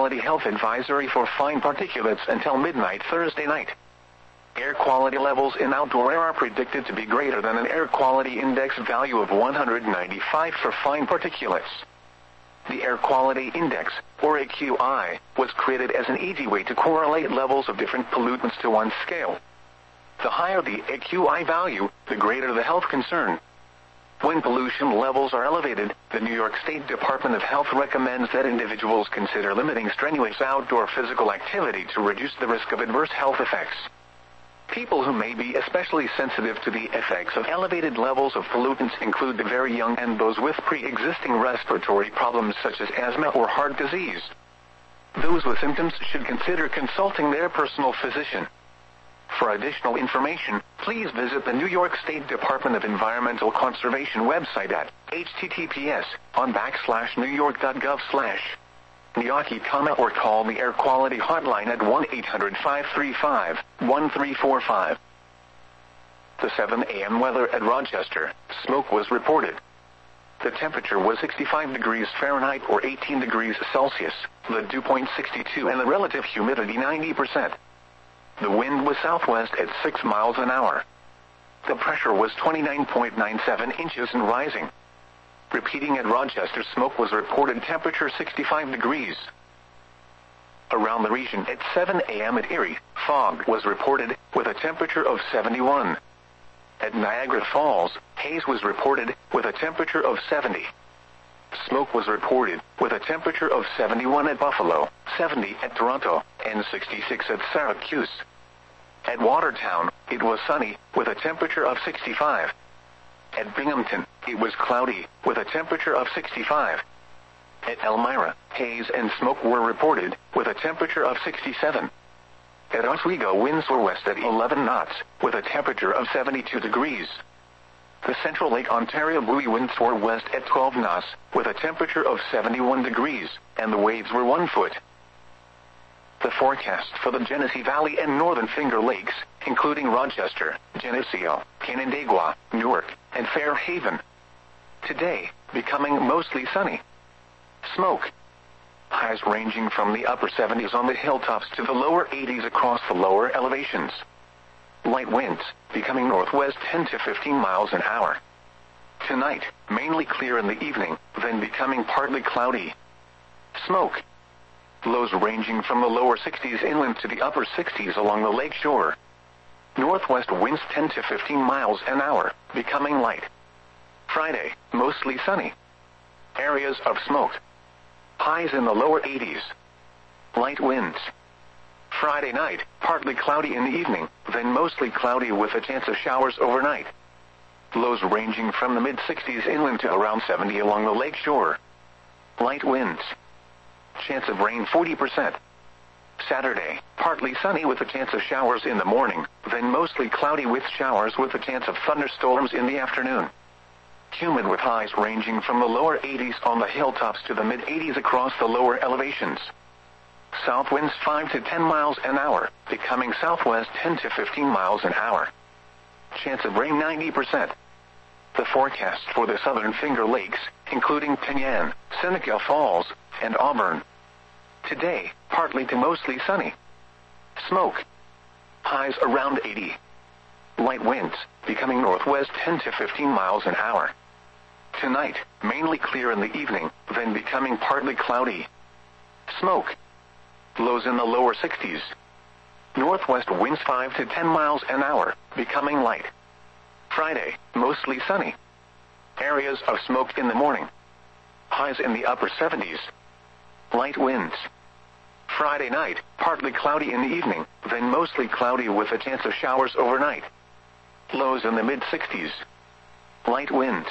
quality health advisory for fine particulates until midnight Thursday night. Air quality levels in outdoor air are predicted to be greater than an air quality index value of 195 for fine particulates. The Air Quality Index, or AQI, was created as an easy way to correlate levels of different pollutants to one scale. The higher the AQI value, the greater the health concern. When pollution levels are elevated, the New York State Department of Health recommends that individuals consider limiting strenuous outdoor physical activity to reduce the risk of adverse health effects. People who may be especially sensitive to the effects of elevated levels of pollutants include the very young and those with pre-existing respiratory problems such as asthma or heart disease. Those with symptoms should consider consulting their personal physician. For additional information, please visit the New York State Department of Environmental Conservation website at https://newyork.gov/NYAKI, or call the Air Quality Hotline at 1-800-535-1345. The 7 a.m. weather at Rochester. Smoke was reported. The temperature was 65 degrees Fahrenheit or 18 degrees Celsius, the dew point 62 and the relative humidity 90%. The wind was southwest at 6 miles an hour. The pressure was 29.97 inches and rising. Repeating at Rochester, smoke was reported, temperature 65 degrees. Around the region at 7 a.m. at Erie, fog was reported, with a temperature of 71. At Niagara Falls, haze was reported, with a temperature of 70. Smoke was reported, with a temperature of 71 at Buffalo, 70 at Toronto, and 66 at Syracuse. At Watertown, it was sunny, with a temperature of 65. At Binghamton, it was cloudy, with a temperature of 65. At Elmira, haze and smoke were reported, with a temperature of 67. At Oswego, winds were west at 11 knots, with a temperature of 72 degrees. The Central Lake Ontario buoy winds were west at 12 knots, with a temperature of 71 degrees, and the waves were 1 foot. The forecast for the Genesee Valley and Northern Finger Lakes, including Rochester, Geneseo, Canandaigua, Newark, and Fairhaven. Today, becoming mostly sunny. Smoke. Highs ranging from the upper 70s on the hilltops to the lower 80s across the lower elevations. Light winds, becoming northwest 10 to 15 miles an hour. Tonight, mainly clear in the evening, then becoming partly cloudy. Smoke. Lows ranging from the lower 60s inland to the upper 60s along the lake shore. Northwest winds 10 to 15 miles an hour, becoming light. Friday, mostly sunny. Areas of smoke. Highs in the lower 80s. Light winds. Friday night, partly cloudy in the evening, then mostly cloudy with a chance of showers overnight. Lows ranging from the mid-60s inland to around 70 along the lake shore. Light winds. Chance of rain 40%. Saturday, partly sunny with a chance of showers in the morning, then mostly cloudy with showers with a chance of thunderstorms in the afternoon. Humid with highs ranging from the lower 80s on the hilltops to the mid-80s across the lower elevations. South winds 5 to 10 miles an hour, becoming southwest 10 to 15 miles an hour. Chance of rain 90%. The forecast for the Southern Finger Lakes, including Penyan, Seneca Falls, and Auburn. Today, partly to mostly sunny. Smoke. Highs around 80. Light winds, becoming northwest 10 to 15 miles an hour. Tonight, mainly clear in the evening, then becoming partly cloudy. Smoke. Lows in the lower 60s. Northwest winds 5 to 10 miles an hour, becoming light. Friday, mostly sunny. Areas of smoke in the morning. Highs in the upper 70s. Light winds. Friday night, partly cloudy in the evening, then mostly cloudy with a chance of showers overnight. Lows in the mid-60s. Light winds.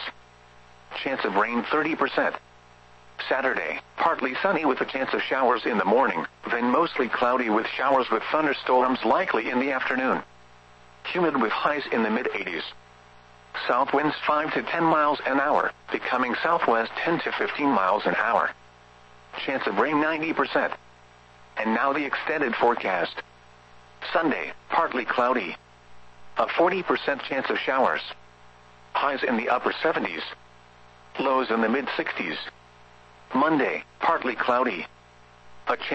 Chance of rain 30%. Saturday, partly sunny with a chance of showers in the morning, then mostly cloudy with showers with thunderstorms likely in the afternoon. Humid with highs in the mid-80s. South winds 5 to 10 miles an hour, becoming southwest 10 to 15 miles an hour. Chance of rain 90%. And now the extended forecast. Sunday, partly cloudy. A 40% chance of showers. Highs in the upper 70s. Lows in the mid-60s. Monday, partly cloudy. A chance